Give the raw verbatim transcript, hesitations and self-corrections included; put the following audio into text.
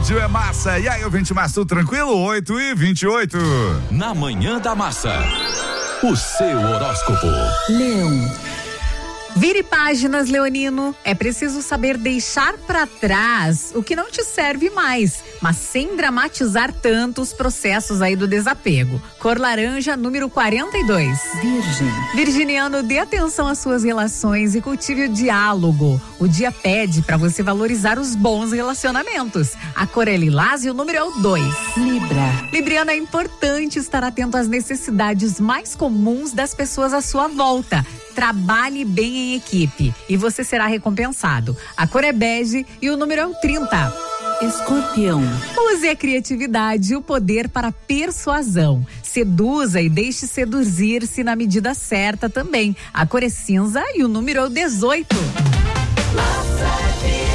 rádio é massa. E aí, ouvinte massa, tudo tranquilo? oito e vinte e oito. Na Manhã da Massa, o seu horóscopo. Leão. Vire páginas, leonino. É preciso saber deixar pra trás o que não te serve mais, mas sem dramatizar tanto os processos aí do desapego. Cor laranja, número quarenta e dois. Virgem. Virginiano, dê atenção às suas relações e cultive o diálogo. O dia pede pra você valorizar os bons relacionamentos. A cor é lilás e o número é o dois. Libra. Libriano, é importante estar atento às necessidades mais comuns das pessoas à sua volta. Trabalhe bem em equipe e você será recompensado. A cor é bege e o número é o trinta. Escorpião. Use a criatividade e o poder para persuasão. Seduza e deixe seduzir-se na medida certa também. A cor é cinza e o número é o dezoito. Massa